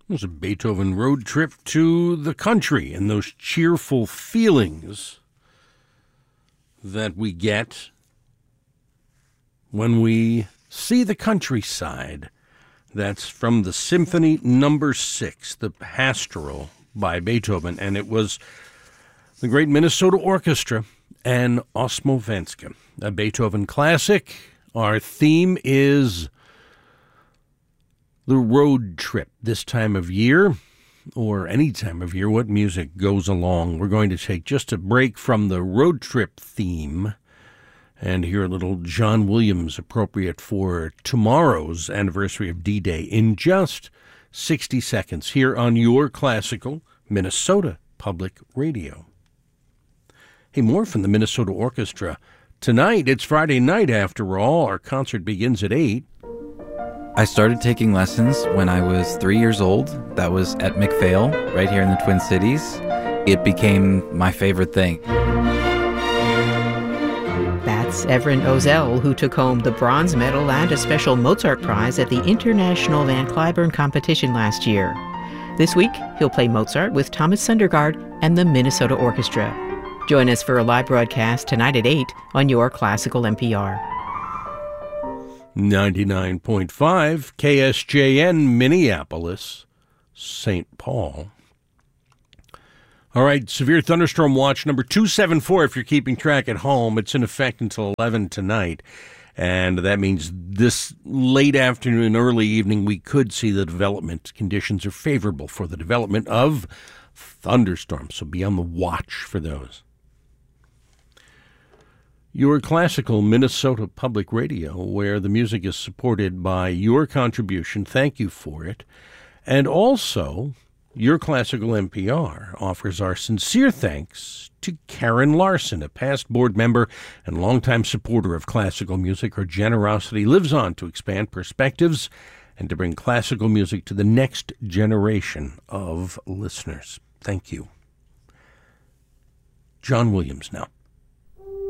It was a Beethoven road trip to the country and those cheerful feelings that we get when we see the countryside. That's from the Symphony No. 6, the Pastoral by Beethoven, and it was the great Minnesota Orchestra and Osmovenska, a Beethoven classic. Our theme is the road trip this time of year, or any time of year. What music goes along? We're going to take just a break from the road trip theme and hear a little John Williams, appropriate for tomorrow's anniversary of D-Day, in just 60 seconds here on your classical Minnesota Public Radio. Hey, more from the Minnesota Orchestra. Tonight, it's Friday night after all. Our concert begins at 8. I started taking lessons when I was 3 years old. That was at McPhail, right here in the Twin Cities. It became my favorite thing. That's Everin Ozell, who took home the bronze medal and a special Mozart Prize at the International Van Cliburn competition last year. This week, he'll play Mozart with Thomas Sundergaard and the Minnesota Orchestra. Join us for a live broadcast tonight at 8 on your Classical NPR. 99.5 KSJN, Minneapolis, St. Paul. All right, severe thunderstorm watch number 274 if you're keeping track at home. It's in effect until 11 tonight, and that means this late afternoon, early evening, we could see the development. Conditions are favorable for the development of thunderstorms, so be on the watch for those. Your classical Minnesota Public Radio, where the music is supported by your contribution. Thank you for it. And also, your classical NPR offers our sincere thanks to Karen Larson, a past board member and longtime supporter of classical music. Her generosity lives on to expand perspectives and to bring classical music to the next generation of listeners. Thank you. John Williams now.